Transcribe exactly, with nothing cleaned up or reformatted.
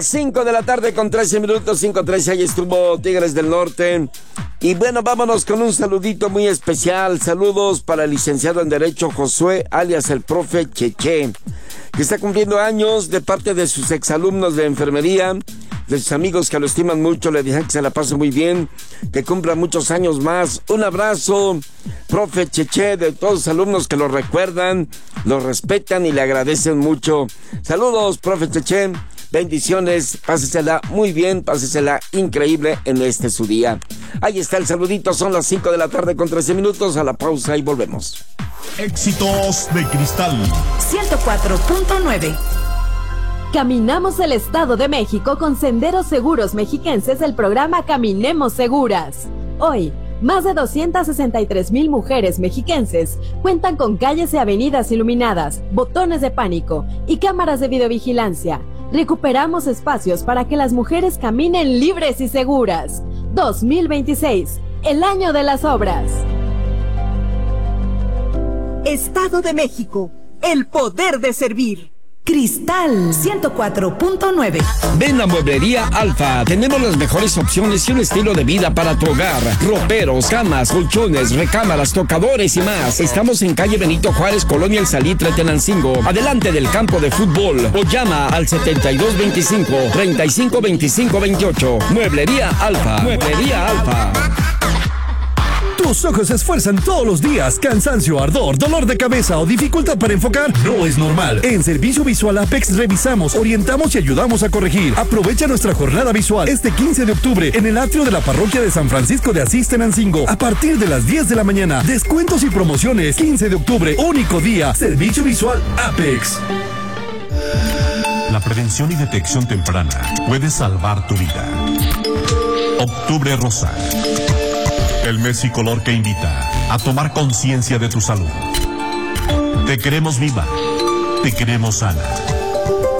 cinco de la tarde con trece minutos, cinco trece, ahí estuvo Tigres del Norte. Y bueno, vámonos con un saludito muy especial. Saludos para el licenciado en Derecho Josué, alias el profe Cheche, que está cumpliendo años, de parte de sus exalumnos de enfermería, de sus amigos que lo estiman mucho. Le dicen que se la pase muy bien, que cumpla muchos años más. Un abrazo, profe Cheche, de todos los alumnos que lo recuerdan, lo respetan y le agradecen mucho. Saludos, profe Cheche. Bendiciones, pásesela muy bien, pásesela increíble en este su día. Ahí está el saludito, son las cinco de la tarde con trece minutos, a la pausa y volvemos. Éxitos de Cristal ciento cuatro punto nueve. Caminamos el Estado de México con Senderos Seguros Mexiquenses del programa Caminemos Seguras. Hoy, más de doscientas sesenta y tres mil mujeres mexiquenses cuentan con calles y avenidas iluminadas, botones de pánico y cámaras de videovigilancia. Recuperamos espacios para que las mujeres caminen libres y seguras. dos mil veintiséis, el año de las obras. Estado de México, el poder de servir. Cristal ciento cuatro punto nueve. Ven a Mueblería Alfa. Tenemos las mejores opciones y un estilo de vida para tu hogar. Roperos, camas, colchones, recámaras, tocadores y más. Estamos en calle Benito Juárez, Colonia El Salitre, Tenancingo, adelante del campo de fútbol. O llama al setenta y dos veinticinco, treinta y cinco veinticinco veintiocho. Mueblería Alfa. Mueblería Alfa. Tus ojos se esfuerzan todos los días. Cansancio, ardor, dolor de cabeza o dificultad para enfocar no es normal. En Servicio Visual Apex revisamos, orientamos y ayudamos a corregir. Aprovecha nuestra jornada visual este quince de octubre en el atrio de la parroquia de San Francisco de Asís, Tenancingo, a partir de las diez de la mañana. Descuentos y promociones. quince de octubre, único día. Servicio Visual Apex. La prevención y detección temprana puede salvar tu vida. Octubre Rosa, el mes y color que invita a tomar conciencia de tu salud. Te queremos viva, te queremos sana.